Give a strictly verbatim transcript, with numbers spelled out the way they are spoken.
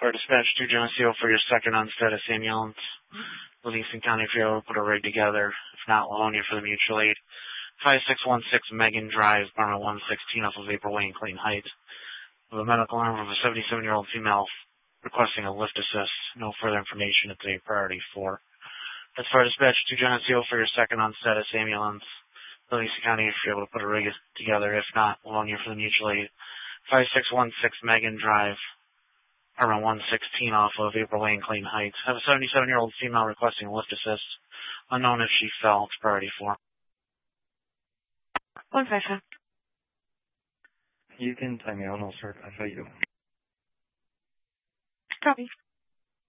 For dispatch to Geneseo for your second on status ambulance. Livingston County, if you're able to put a rig together. If not, Livonia for the mutual aid. five six one six Megan Drive, Barma one sixteen off of April Way in Clayton Heights. With a medical number of a seventy-seven-year-old female requesting a lift assist. No further information. It's a priority four. As far as dispatch to Geneseo for your second on status ambulance. Livingston County, if you're able to put a rig together. If not, Livonia for the mutual aid. five six one six Megan Drive. Around one sixteen off of April Way in Clayton Heights. Have a seventy-seven-year-old female requesting a lift assist. Unknown if she fell. It's priority four. One five five. You can time me out. I'll start. I'll tell you. Copy.